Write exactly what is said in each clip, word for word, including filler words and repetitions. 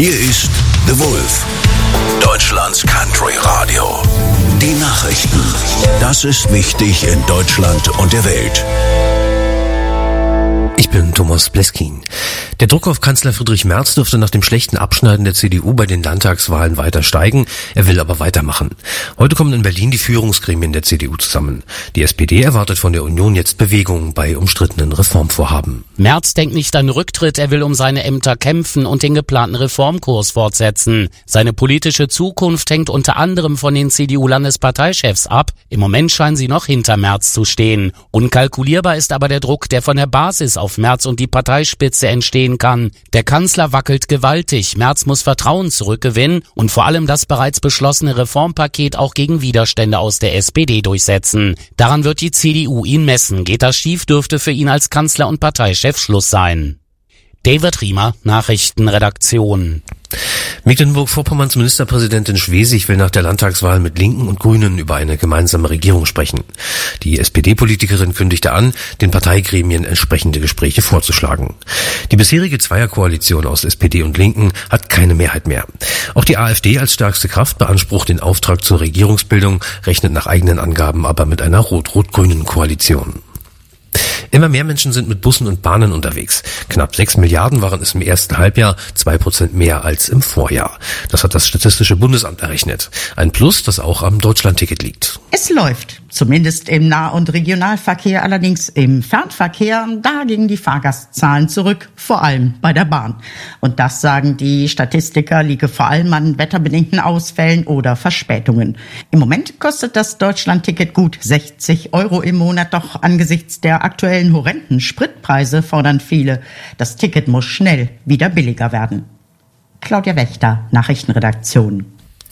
Hier ist The Wolf, Deutschlands Country Radio. Die Nachrichten. Das ist wichtig in Deutschland und der Welt. Ich bin Thomas Bleskin. Der Druck auf Kanzler Friedrich Merz dürfte nach dem schlechten Abschneiden der C D U bei den Landtagswahlen weiter steigen. Er will aber weitermachen. Heute kommen in Berlin die Führungsgremien der C D U zusammen. Die S P D erwartet von der Union jetzt Bewegung bei umstrittenen Reformvorhaben. Merz denkt nicht an Rücktritt, er will um seine Ämter kämpfen und den geplanten Reformkurs fortsetzen. Seine politische Zukunft hängt unter anderem von den C D U-Landesparteichefs ab. Im Moment scheinen sie noch hinter Merz zu stehen. Unkalkulierbar ist aber der Druck, der von der Basis auf Merz und die Parteispitze entstehen kann. Der Kanzler wackelt gewaltig. Merz muss Vertrauen zurückgewinnen und vor allem das bereits beschlossene Reformpaket auch gegen Widerstände aus der S P D durchsetzen. Daran wird die C D U ihn messen. Geht das schief, dürfte für ihn als Kanzler und Parteichef Schluss sein. David Riemer, Nachrichtenredaktion. Mecklenburg-Vorpommerns Ministerpräsidentin Schwesig will nach der Landtagswahl mit Linken und Grünen über eine gemeinsame Regierung sprechen. Die S P D-Politikerin kündigte an, den Parteigremien entsprechende Gespräche vorzuschlagen. Die bisherige Zweierkoalition aus S P D und Linken hat keine Mehrheit mehr. Auch die AfD als stärkste Kraft beansprucht den Auftrag zur Regierungsbildung, rechnet nach eigenen Angaben aber mit einer rot-rot-grünen Koalition. Immer mehr Menschen sind mit Bussen und Bahnen unterwegs. Knapp sechs Milliarden waren es im ersten Halbjahr, zwei Prozent mehr als im Vorjahr. Das hat das Statistische Bundesamt errechnet. Ein Plus, das auch am Deutschlandticket liegt. Es läuft, zumindest im Nah- und Regionalverkehr, allerdings im Fernverkehr, da gingen die Fahrgastzahlen zurück, vor allem bei der Bahn. Und das, sagen die Statistiker, liege vor allem an wetterbedingten Ausfällen oder Verspätungen. Im Moment kostet das Deutschlandticket gut sechzig Euro im Monat, doch angesichts der aktuellen horrenden Spritpreise fordern viele, das Ticket muss schnell wieder billiger werden. Claudia Wächter, Nachrichtenredaktion.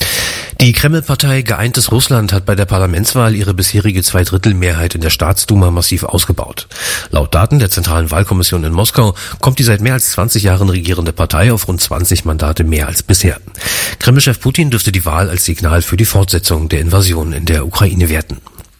Die Kreml-Partei Geeintes Russland hat bei der Parlamentswahl ihre bisherige Zweidrittelmehrheit in der Staatsduma massiv ausgebaut. Laut Daten der Zentralen Wahlkommission in Moskau kommt die seit mehr als zwanzig Jahren regierende Partei auf rund zwanzig Mandate mehr als bisher. Kreml-Chef Putin dürfte die Wahl als Signal für die Fortsetzung der Invasion in der Ukraine werten.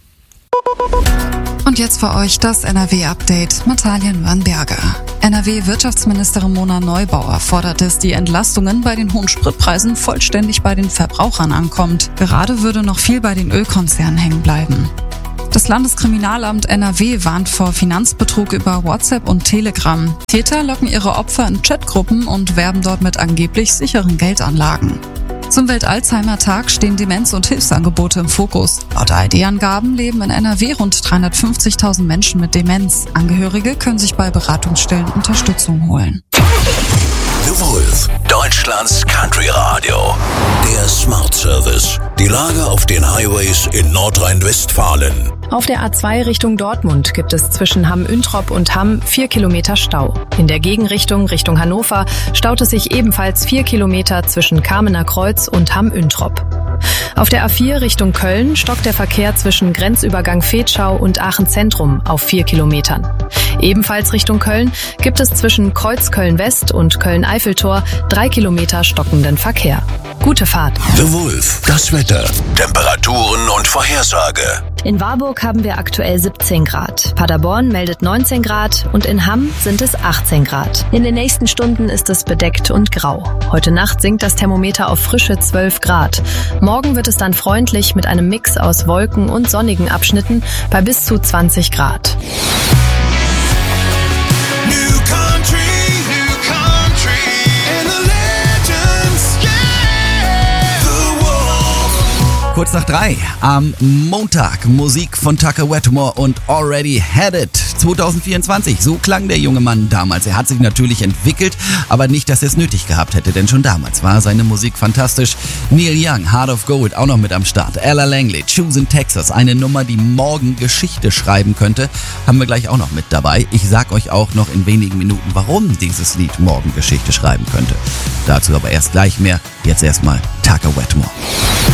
Und jetzt für euch das N R W-Update mit Talien Wannberger. N R W-Wirtschaftsministerin Mona Neubauer fordert, dass die Entlastungen bei den hohen Spritpreisen vollständig bei den Verbrauchern ankommt. Gerade würde noch viel bei den Ölkonzernen hängen bleiben. Das Landeskriminalamt N R W warnt vor Finanzbetrug über WhatsApp und Telegram. Täter locken ihre Opfer in Chatgruppen und werben dort mit angeblich sicheren Geldanlagen. Zum Welt-Alzheimer-Tag stehen Demenz- und Hilfsangebote im Fokus. Laut A R D-Angaben leben in N R W rund dreihundertfünfzigtausend Menschen mit Demenz. Angehörige können sich bei Beratungsstellen Unterstützung holen. The Wolf, Deutschlands Country Radio. Der Smart Service. Die Lage auf den Highways in Nordrhein-Westfalen. Auf der A zwei Richtung Dortmund gibt es zwischen Hamm-Üntrop und Hamm vier Kilometer Stau. In der Gegenrichtung Richtung Hannover staut es sich ebenfalls vier Kilometer zwischen Kamener Kreuz und Hamm-Üntrop. Auf der A vier Richtung Köln stockt der Verkehr zwischen Grenzübergang Vetschau und Aachen Zentrum auf vier Kilometern. Ebenfalls Richtung Köln gibt es zwischen Kreuz Köln-West und Köln-Eiffeltor drei Kilometer stockenden Verkehr. Gute Fahrt. The Wolf, das Wetter, Temperaturen und Vorhersage. In Warburg haben wir aktuell siebzehn Grad. Paderborn meldet neunzehn Grad und in Hamm sind es achtzehn Grad. In den nächsten Stunden ist es bedeckt und grau. Heute Nacht sinkt das Thermometer auf frische zwölf Grad. Morgen wird es dann freundlich mit einem Mix aus Wolken und sonnigen Abschnitten bei bis zu zwanzig Grad. Kurz nach drei am Montag Musik von Tucker Wetmore und Already Had It. zwanzig vierundzwanzig, so klang der junge Mann damals. Er hat sich natürlich entwickelt, aber nicht, dass er es nötig gehabt hätte, denn schon damals war seine Musik fantastisch. Neil Young, Heart of Gold, auch noch mit am Start. Ella Langley, Choose in Texas, eine Nummer, die morgen Geschichte schreiben könnte, haben wir gleich auch noch mit dabei. Ich sag euch auch noch in wenigen Minuten, warum dieses Lied morgen Geschichte schreiben könnte. Dazu aber erst gleich mehr. Jetzt erstmal Tucker Wetmore.